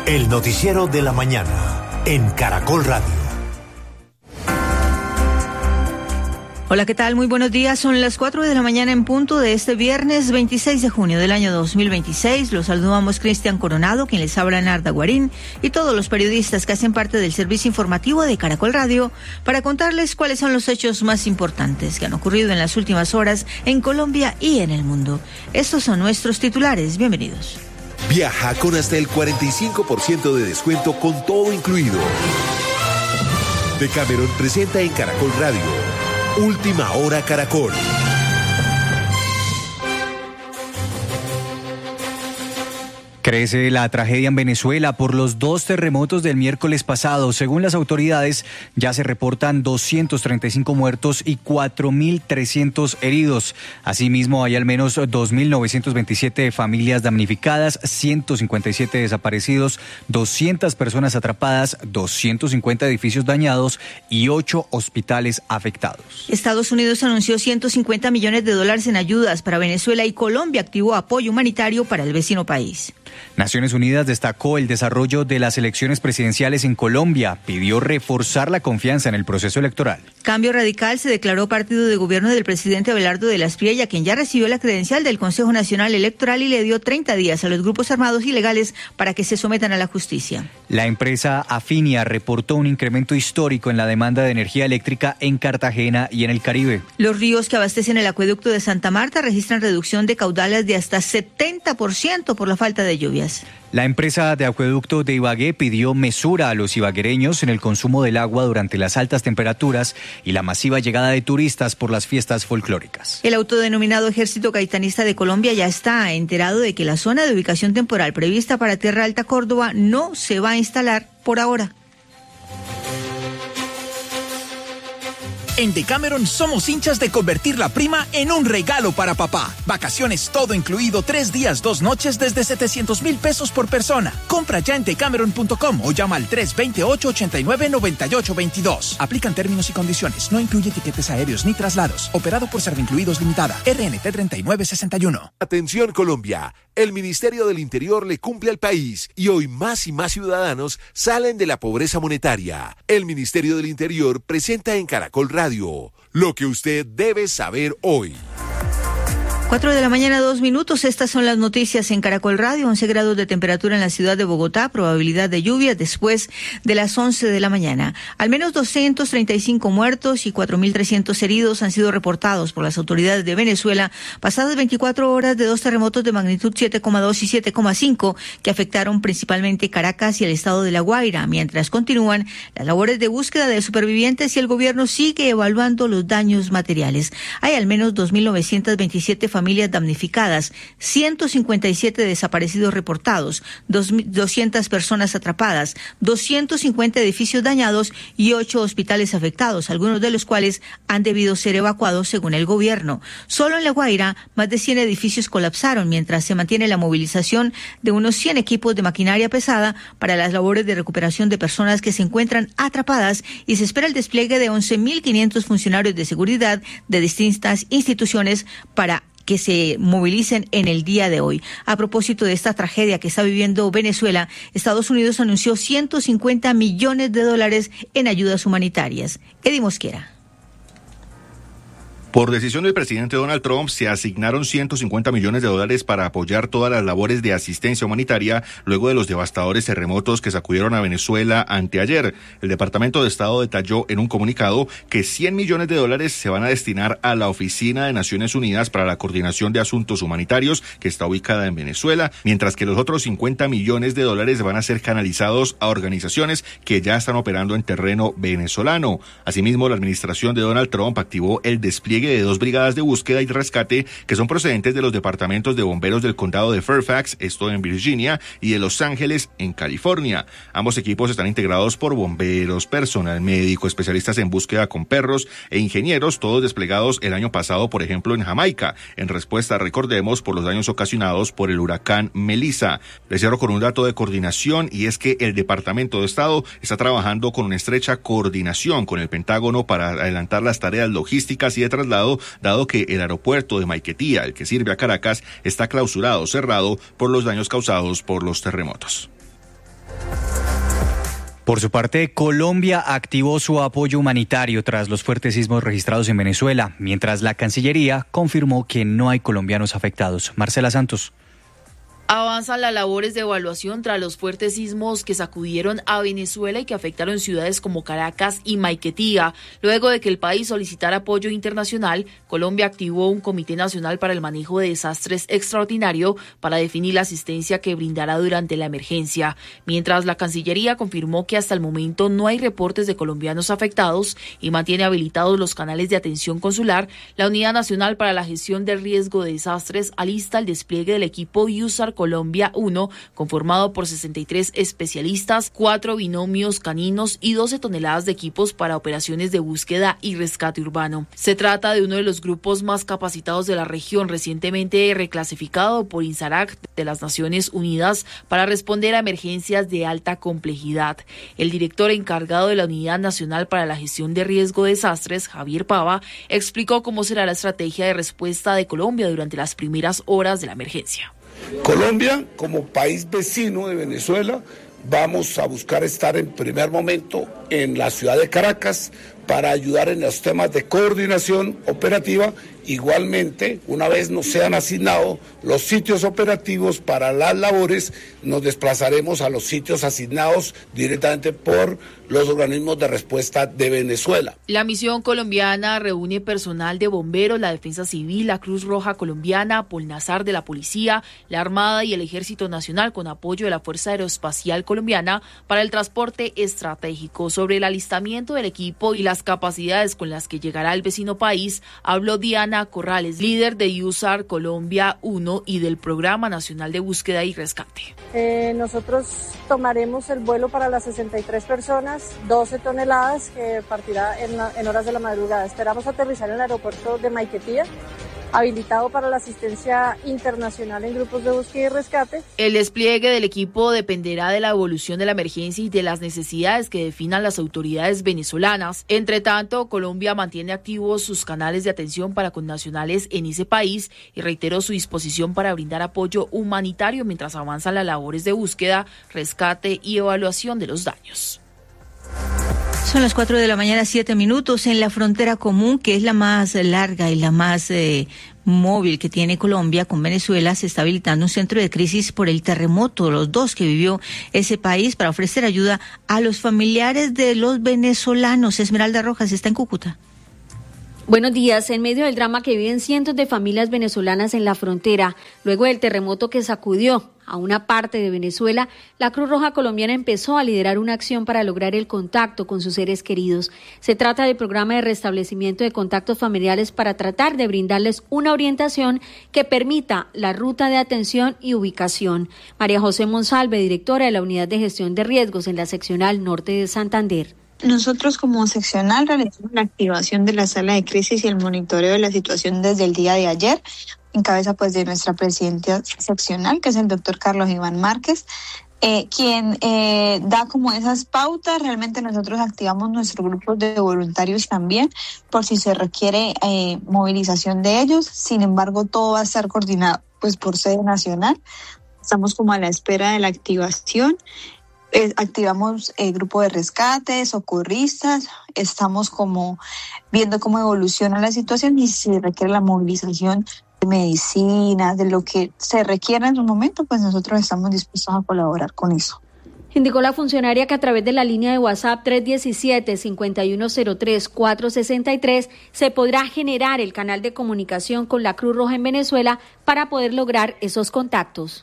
El noticiero de la mañana en Caracol Radio. Hola, ¿qué tal? Muy buenos días. Son las 4 de la mañana en punto de este viernes 26 de junio del año 2026. Los saludamos Cristian Coronado, quien les habla Narda Guarín, y todos los periodistas que hacen parte del servicio informativo de Caracol Radio para contarles cuáles son los hechos más importantes que han ocurrido en las últimas horas en Colombia y en el mundo. Estos son nuestros titulares. Bienvenidos. Viaja con hasta el 45% de descuento con todo incluido. Decameron presenta en Caracol Radio Última Hora Caracol. Crece la tragedia en Venezuela por los 2 terremotos del miércoles pasado. Según las autoridades, ya se reportan 235 muertos y 4.300 heridos. Asimismo, hay al menos 2.927 familias damnificadas, 157 desaparecidos, 200 personas atrapadas, 250 edificios dañados y 8 hospitales afectados. Estados Unidos anunció $150 millones en ayudas para Venezuela y Colombia activó apoyo humanitario para el vecino país. Naciones Unidas destacó el desarrollo de las elecciones presidenciales en Colombia, pidió reforzar la confianza en el proceso electoral. Cambio Radical se declaró partido de gobierno del presidente Abelardo de la Espriella, quien ya recibió la credencial del Consejo Nacional Electoral y le dio 30 días a los grupos armados ilegales para que se sometan a la justicia. La empresa Afinia reportó un incremento histórico en la demanda de energía eléctrica en Cartagena y en el Caribe. Los ríos que abastecen el acueducto de Santa Marta registran reducción de caudales de hasta 70% por la falta de lluvias. La empresa de acueducto de Ibagué pidió mesura a los ibaguereños en el consumo del agua durante las altas temperaturas y la masiva llegada de turistas por las fiestas folclóricas. El autodenominado Ejército Gaitanista de Colombia ya está enterado de que la zona de ubicación temporal prevista para Tierra Alta Córdoba no se va a instalar por ahora. En Decameron somos hinchas de convertir la prima en un regalo para papá. Vacaciones todo incluido, 3 días, 2 noches desde 700,000 pesos por persona. Compra ya en decameron.com o llama al 328-89-9822. Aplican términos y condiciones. No incluye tiquetes aéreos ni traslados. Operado por Servincluidos Limitada. RNT 3961. Atención Colombia. El Ministerio del Interior le cumple al país y hoy más y más ciudadanos salen de la pobreza monetaria. El Ministerio del Interior presenta en Caracol Radio lo que usted debe saber hoy. 4 de la mañana, 2 minutos. Estas son las noticias en Caracol Radio. 11 grados de temperatura en la ciudad de Bogotá. Probabilidad de lluvia después de las 11 de la mañana. Al menos 235 muertos y 4.300 heridos han sido reportados por las autoridades de Venezuela pasadas 24 horas de 2 terremotos de magnitud 7,2 y 7,5 que afectaron principalmente Caracas y el estado de La Guaira, mientras continúan las labores de búsqueda de supervivientes y el gobierno sigue evaluando los daños materiales. Hay al menos 2.927 familias damnificadas, 157 desaparecidos reportados, 200 personas atrapadas, 250 edificios dañados y 8 hospitales afectados, algunos de los cuales han debido ser evacuados según el gobierno. Solo en La Guaira, más de 100 edificios colapsaron, mientras se mantiene la movilización de unos 100 equipos de maquinaria pesada para las labores de recuperación de personas que se encuentran atrapadas y se espera el despliegue de 11.500 funcionarios de seguridad de distintas instituciones para que se movilicen en el día de hoy. A propósito de esta tragedia que está viviendo Venezuela, Estados Unidos anunció $150 millones en ayudas humanitarias. Eddie Mosquera. Por decisión del presidente Donald Trump, se asignaron $150 millones para apoyar todas las labores de asistencia humanitaria luego de los devastadores terremotos que sacudieron a Venezuela anteayer. El Departamento de Estado detalló en un comunicado que $100 millones se van a destinar a la Oficina de Naciones Unidas para la Coordinación de Asuntos Humanitarios, que está ubicada en Venezuela, mientras que los otros $50 millones van a ser canalizados a organizaciones que ya están operando en terreno venezolano. Asimismo, la administración de Donald Trump activó el despliegue de 2 brigadas de búsqueda y rescate que son procedentes de los departamentos de bomberos del condado de Fairfax, esto en Virginia, y de Los Ángeles, en California. Ambos equipos están integrados por bomberos, personal médico, especialistas en búsqueda con perros e ingenieros, todos desplegados el año pasado, por ejemplo, en Jamaica, en respuesta, recordemos, por los daños ocasionados por el huracán Melissa. Les cierro con un dato de coordinación, y es que el Departamento de Estado está trabajando con una estrecha coordinación con el Pentágono para adelantar las tareas logísticas y de traslado, dado que el aeropuerto de Maiquetía, el que sirve a Caracas, está clausurado, cerrado por los daños causados por los terremotos. Por su parte, Colombia activó su apoyo humanitario tras los fuertes sismos registrados en Venezuela, mientras la Cancillería confirmó que no hay colombianos afectados. Marcela Santos. Avanzan las labores de evaluación tras los fuertes sismos que sacudieron a Venezuela y que afectaron ciudades como Caracas y Maiquetía. Luego de que el país solicitara apoyo internacional, Colombia activó un Comité Nacional para el Manejo de Desastres extraordinario para definir la asistencia que brindará durante la emergencia. Mientras la Cancillería confirmó que hasta el momento no hay reportes de colombianos afectados y mantiene habilitados los canales de atención consular, la Unidad Nacional para la Gestión del Riesgo de Desastres alista el despliegue del equipo USAR Colombia 1, conformado por 63 especialistas, 4 binomios caninos y 12 toneladas de equipos para operaciones de búsqueda y rescate urbano. Se trata de uno de los grupos más capacitados de la región, recientemente reclasificado por INSARAC de las Naciones Unidas para responder a emergencias de alta complejidad. El director encargado de la Unidad Nacional para la Gestión de Riesgo de Desastres, Javier Pava, explicó cómo será la estrategia de respuesta de Colombia durante las primeras horas de la emergencia. Colombia, como país vecino de Venezuela, vamos a buscar estar en primer momento en la ciudad de Caracas para ayudar en los temas de coordinación operativa. Igualmente, una vez nos sean asignados los sitios operativos para las labores, nos desplazaremos a los sitios asignados directamente por los organismos de respuesta de Venezuela. La misión colombiana reúne personal de bomberos, la Defensa Civil, la Cruz Roja Colombiana, Polnazar de la Policía, la Armada y el Ejército Nacional, con apoyo de la Fuerza Aeroespacial Colombiana para el transporte estratégico. Sobre el alistamiento del equipo y las capacidades con las que llegará el vecino país, habló Diana Corrales, líder de USAR Colombia 1 y del Programa Nacional de Búsqueda y Rescate. Nosotros tomaremos el vuelo para las 63 personas, 12 toneladas, que partirá en horas de la madrugada. Esperamos aterrizar en el aeropuerto de Maiquetía, habilitado para la asistencia internacional en grupos de búsqueda y rescate. El despliegue del equipo dependerá de la evolución de la emergencia y de las necesidades que definan las autoridades venezolanas. Entre tanto, Colombia mantiene activos sus canales de atención para connacionales en ese país y reiteró su disposición para brindar apoyo humanitario mientras avanzan las labores de búsqueda, rescate y evaluación de los daños. Son las 4 de la mañana, 7 minutos. En la frontera común, que es la más larga y la más móvil que tiene Colombia con Venezuela, se está habilitando un centro de crisis por el terremoto, los dos que vivió ese país, para ofrecer ayuda a los familiares de los venezolanos. Esmeralda Rojas está en Cúcuta. Buenos días. En medio del drama que viven cientos de familias venezolanas en la frontera, luego del terremoto que sacudió a una parte de Venezuela, la Cruz Roja Colombiana empezó a liderar una acción para lograr el contacto con sus seres queridos. Se trata del programa de restablecimiento de contactos familiares para tratar de brindarles una orientación que permita la ruta de atención y ubicación. María José Monsalve, directora de la Unidad de Gestión de Riesgos en la Seccional Norte de Santander. Nosotros como seccional realizamos la activación de la sala de crisis y el monitoreo de la situación desde el día de ayer, en cabeza pues de nuestra presidenta seccional, que es el doctor Carlos Iván Márquez, quien da como esas pautas. Realmente nosotros activamos nuestros grupos de voluntarios también, por si se requiere movilización de ellos. Sin embargo, todo va a estar coordinado pues por sede nacional. Estamos como a la espera de la activación. Activamos el grupo de rescate, socorristas, estamos como viendo cómo evoluciona la situación y si se requiere la movilización de medicinas, de lo que se requiera en su momento, pues nosotros estamos dispuestos a colaborar con eso. Indicó la funcionaria que a través de la línea de WhatsApp 317-5103-463 se podrá generar el canal de comunicación con la Cruz Roja en Venezuela para poder lograr esos contactos.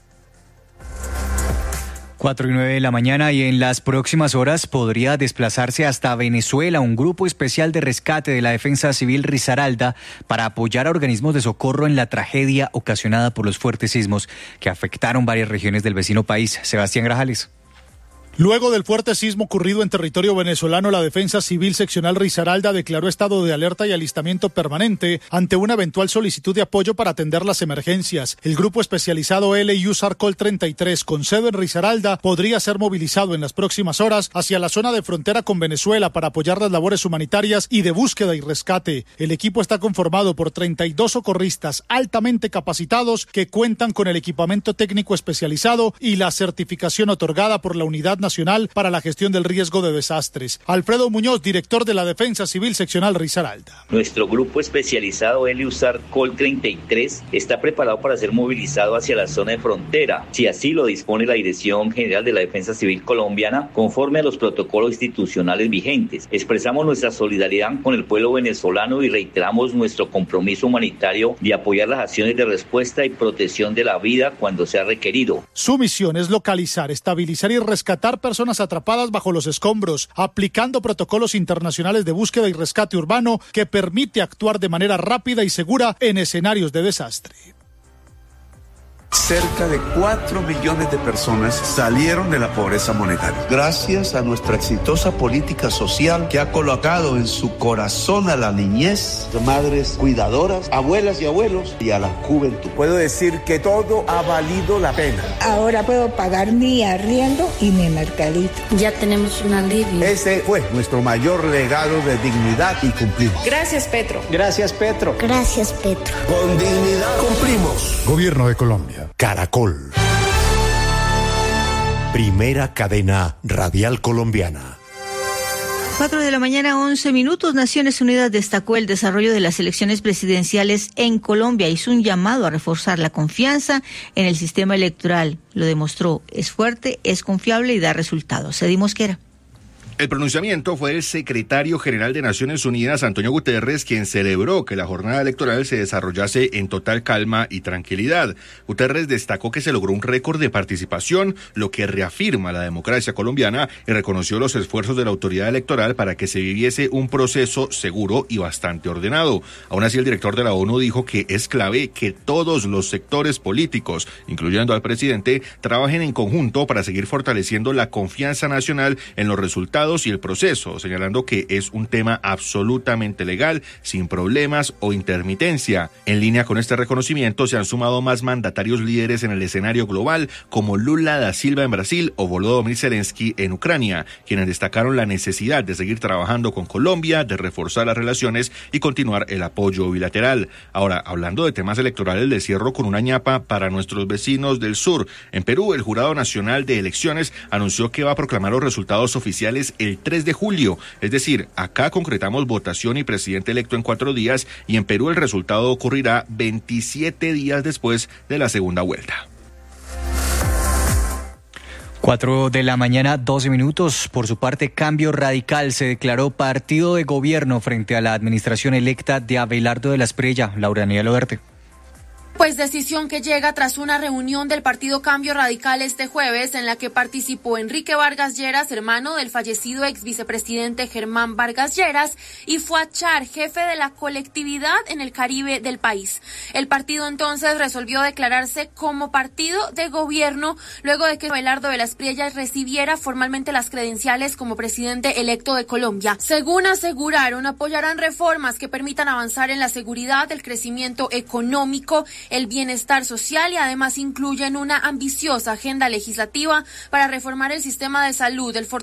4:09 de la mañana, y en las próximas horas podría desplazarse hasta Venezuela un grupo especial de rescate de la Defensa Civil Risaralda para apoyar a organismos de socorro en la tragedia ocasionada por los fuertes sismos que afectaron varias regiones del vecino país. Sebastián Grajales. Luego del fuerte sismo ocurrido en territorio venezolano, la Defensa Civil Seccional Risaralda declaró estado de alerta y alistamiento permanente ante una eventual solicitud de apoyo para atender las emergencias. El grupo especializado LUSAR Col 33, con sede en Risaralda, podría ser movilizado en las próximas horas hacia la zona de frontera con Venezuela para apoyar las labores humanitarias y de búsqueda y rescate. El equipo está conformado por 32 socorristas altamente capacitados que cuentan con el equipamiento técnico especializado y la certificación otorgada por la Unidad Nacional para la Gestión del Riesgo de Desastres. Alfredo Muñoz, director de la Defensa Civil Seccional Risaralda. Nuestro grupo especializado Heliostar Col 33 está preparado para ser movilizado hacia la zona de frontera, si así lo dispone la Dirección General de la Defensa Civil Colombiana, conforme a los protocolos institucionales vigentes. Expresamos nuestra solidaridad con el pueblo venezolano y reiteramos nuestro compromiso humanitario de apoyar las acciones de respuesta y protección de la vida cuando sea requerido. Su misión es localizar, estabilizar y rescatar personas atrapadas bajo los escombros, aplicando protocolos internacionales de búsqueda y rescate urbano que permite actuar de manera rápida y segura en escenarios de desastre. Cerca de 4 millones de personas salieron de la pobreza monetaria. Gracias a nuestra exitosa política social que ha colocado en su corazón a la niñez, madres cuidadoras, abuelas y abuelos y a la juventud. Puedo decir que todo ha valido la pena. Ahora puedo pagar mi arriendo y mi mercadito. Ya tenemos un alivio. Ese fue nuestro mayor legado de dignidad y cumplimos. Gracias, Petro. Gracias, Petro. Gracias, Petro. Con dignidad cumplimos. Gobierno de Colombia. Caracol. Primera cadena radial colombiana. 4 de la mañana, 11 minutos. Naciones Unidas destacó el desarrollo de las elecciones presidenciales en Colombia. Hizo un llamado a reforzar la confianza en el sistema electoral. Lo demostró. Es fuerte, es confiable y da resultados. Cedi Mosquera. El pronunciamiento fue del secretario general de Naciones Unidas, Antonio Guterres, quien celebró que la jornada electoral se desarrollase en total calma y tranquilidad. Guterres destacó que se logró un récord de participación, lo que reafirma la democracia colombiana, y reconoció los esfuerzos de la autoridad electoral para que se viviese un proceso seguro y bastante ordenado. Aún así, el director de la ONU dijo que es clave que todos los sectores políticos, incluyendo al presidente, trabajen en conjunto para seguir fortaleciendo la confianza nacional en los resultados y el proceso, señalando que es un tema absolutamente legal, sin problemas o intermitencia. En línea con este reconocimiento se han sumado más mandatarios líderes en el escenario global, como Lula da Silva en Brasil o Volodymyr Zelensky en Ucrania, quienes destacaron la necesidad de seguir trabajando con Colombia, de reforzar las relaciones y continuar el apoyo bilateral. Ahora, hablando de temas electorales, les cierro con una ñapa para nuestros vecinos del sur. En Perú, el Jurado Nacional de Elecciones anunció que va a proclamar los resultados oficiales el 3 de julio, es decir, acá concretamos votación y presidente electo en 4 días, y en Perú el resultado ocurrirá 27 días después de la segunda vuelta. 4 de la mañana, 12 minutos. Por su parte, Cambio Radical se declaró partido de gobierno frente a la administración electa de Abelardo de la Espriella. Laura Daniela Oderte. Pues decisión que llega tras una reunión del Partido Cambio Radical este jueves en la que participó Enrique Vargas Lleras, hermano del fallecido ex vicepresidente Germán Vargas Lleras, y Fuachar, jefe de la colectividad en el Caribe del país. El partido entonces resolvió declararse como partido de gobierno luego de que Abelardo de la Espriella recibiera formalmente las credenciales como presidente electo de Colombia. Según aseguraron, apoyarán reformas que permitan avanzar en la seguridad, el crecimiento económico, el bienestar social, y además incluyen una ambiciosa agenda legislativa para reformar el sistema de salud, el fortalecimiento